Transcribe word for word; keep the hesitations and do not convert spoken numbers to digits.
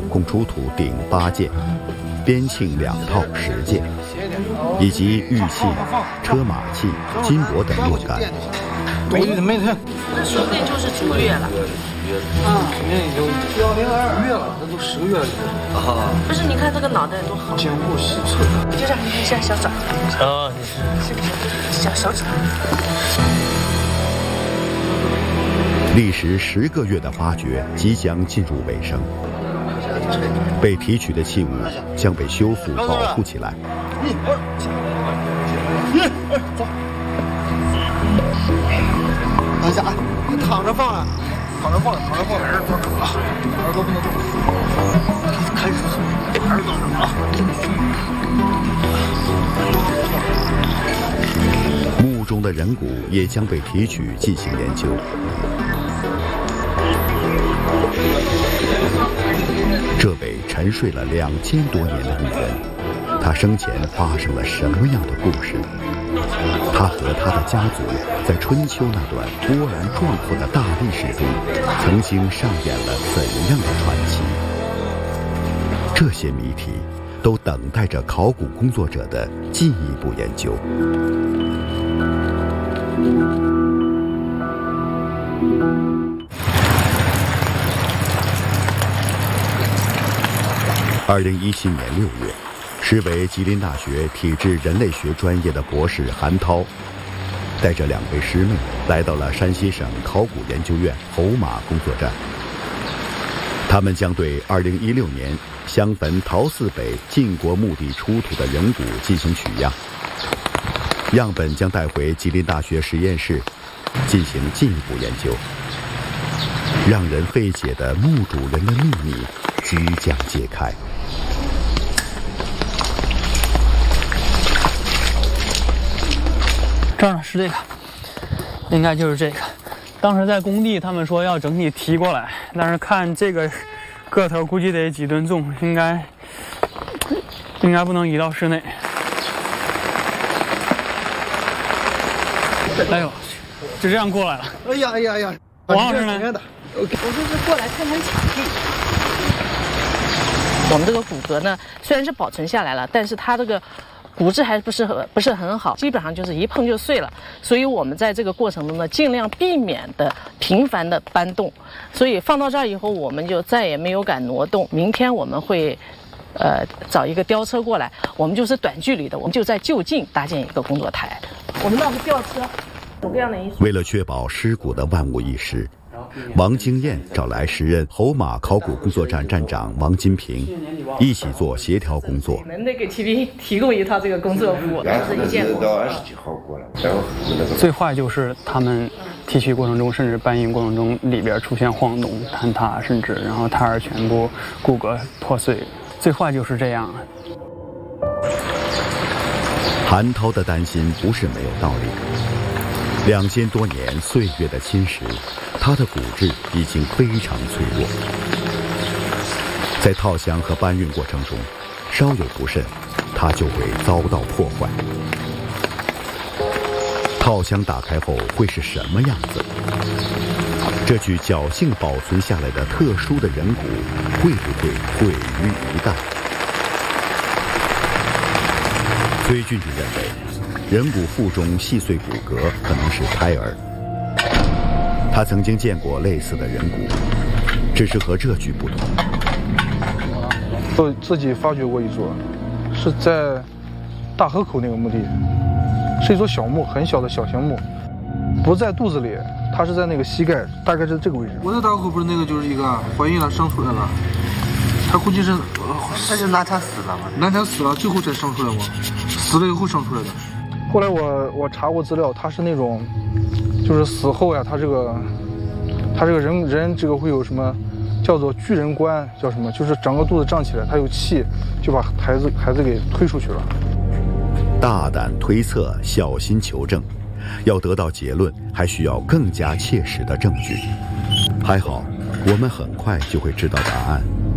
共出土鼎八件，边磬两套十件，以及玉器、车马器、金帛等若干。 没没没， 那说不定就是足月了。 啊，那已经幺零二月了，那都十个月了。 啊，不是，你看这个脑袋多好， 坚固细脆。 就让你看一下小爪。 啊，你是小小爪。 历时十个月的发掘即将进入尾声，被提取的器物将被修复保护起来。 一、二、一、二，走。等一下啊，躺着放啊，躺着放，躺着放，耳朵不能动，耳朵不能动。开始，耳朵啊。 墓中的人骨也将被提取进行研究。这位沉睡了两千多年的女人，她生前发生了什么样的故事？她和她的家族在春秋那段波澜壮阔的大历史中，曾经上演了怎样的传奇？这些谜题都等待着考古工作者的进一步研究。二零一七年六月，师为吉林大学体质人类学专业的博士韩涛，带着两位师妹来到了山西省考古研究院侯马工作站。他们将对二零一六年襄汾陶寺北晋国墓地出土的人骨进行取样，样本将带回吉林大学实验室进行进一步研究。让人费解的墓主人的秘密即将揭开。 这儿呢是这个，应该就是这个。当时在工地，他们说要整体提过来，但是看这个个头，估计得几吨重，应该应该不能移到室内。哎呦，就这样过来了。 哎呀哎呀哎呀！ 王老师呢？ 我就是过来看看场地。我们这个骨骼呢，虽然是保存下来了，但是它这个骨质还不是很不是很好，基本上就是一碰就碎了。所以我们在这个过程中呢，尽量避免的频繁的搬动。所以放到这儿以后，我们就再也没有敢挪动。明天我们会，呃，找一个吊车过来，我们就是短距离的，我们就在就近搭建一个工作台。我们那是吊车，各种各样的因素。 为了确保尸骨的万无一失，王经验找来时任侯马考古工作站站长王金平，一起做协调工作。 我们得给骑兵提供一套这个工作服， 然后是到二十几号过来，然后最坏就是他们提取过程中，甚至搬运过程中里边出现晃动、坍塌，甚至然后胎儿全部骨骼破碎，最坏就是这样。 韩涛的担心不是没有道理。两千多年岁月的侵蚀，他的骨质已经非常脆弱。在套箱和搬运过程中，稍有不慎，它就会遭到破坏。套箱打开后会是什么样子？这具侥幸保存下来的特殊的人骨，会不会毁于一旦？崔俊俊认为，人骨腹中细碎骨骼可能是胎儿。他曾经见过类似的人骨，只是和这具不同。 我自己发掘过一座，是在大河口那个墓地，是一座小墓，很小的小型墓，不在肚子里，它是在那个膝盖，大概是这个位置。 我在大河口不是那个就是一个怀孕了生出来了，他估计是他是难产死了吗？ 难产死了，最后才生出来我，死了以后生出来的。 后来我我查过资料，他是那种，就是死后呀，他这个，他这个人人这个会有什么，叫做巨人观，叫什么？就是整个肚子胀起来，他有气，就把孩子孩子给推出去了。 大胆推测，小心求证，要得到结论，还需要更加切实的证据。还好，我们很快就会知道答案。